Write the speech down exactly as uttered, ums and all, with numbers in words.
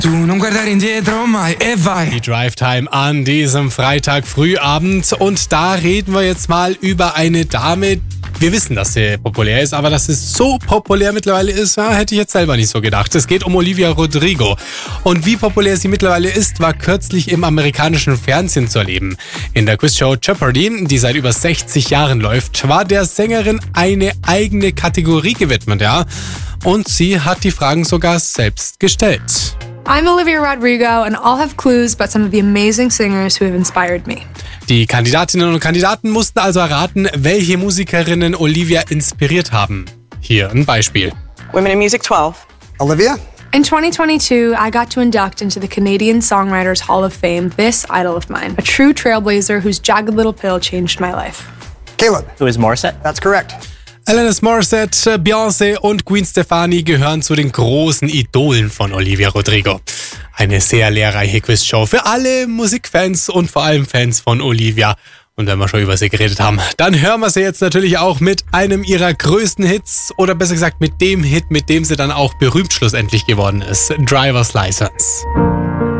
Tu non guardare indietro mai e vai. Die Drive Time an diesem Freitag Frühabend und da reden wir jetzt mal über eine Dame. Wir wissen, dass sie populär ist, aber dass sie so populär mittlerweile ist, ja, hätte ich jetzt selber nicht so gedacht. Es geht um Olivia Rodrigo. Und wie populär sie mittlerweile ist, war kürzlich im amerikanischen Fernsehen zu erleben. In der Quizshow Jeopardy, die seit über sechzig Jahren läuft, war der Sängerin eine eigene Kategorie gewidmet, ja. Und sie hat die Fragen sogar selbst gestellt. I'm Olivia Rodrigo and I'll have clues about some of the amazing singers who have inspired me. Die Kandidatinnen und Kandidaten mussten also erraten, welche Musikerinnen Olivia inspiriert haben. Hier ein Beispiel. Women in Music twelve. Olivia? In twenty twenty-two, I got to induct into the Canadian Songwriters Hall of Fame this idol of mine, a true trailblazer whose jagged little pill changed my life. Caleb? Who is Morissette? That's correct. Alanis Morissette, Beyoncé und Gwen Stefani gehören zu den großen Idolen von Olivia Rodrigo. Eine sehr lehrreiche Quizshow für alle Musikfans und vor allem Fans von Olivia. Und wenn wir schon über sie geredet haben, dann hören wir sie jetzt natürlich auch mit einem ihrer größten Hits oder besser gesagt mit dem Hit, mit dem sie dann auch berühmt schlussendlich geworden ist, Driver's License.